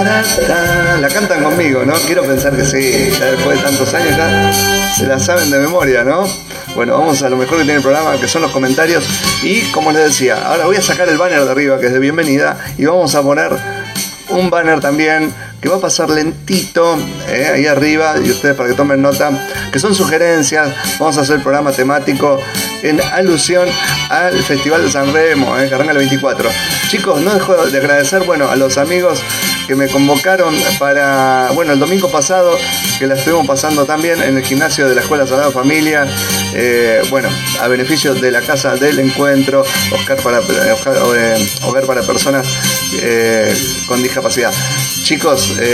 La cantan conmigo, ¿no? Quiero pensar que sí, ya después de tantos años ya se la saben de memoria, ¿no? Bueno, vamos a lo mejor que tiene el programa, que son los comentarios. Y como les decía, ahora voy a sacar el banner de arriba, que es de bienvenida, y vamos a poner un banner también que va a pasar lentito ahí arriba, y ustedes para que tomen nota, que son sugerencias. Vamos a hacer el programa temático en alusión al Festival de San Remo, que arranca el 24. Chicos, no dejo de agradecer, a los amigos que me convocaron para, el domingo pasado, que la estuvimos pasando también en el gimnasio de la Escuela Sagrada Familia, a beneficio de la Casa del Encuentro, Hogar para Personas con Discapacidad. Chicos,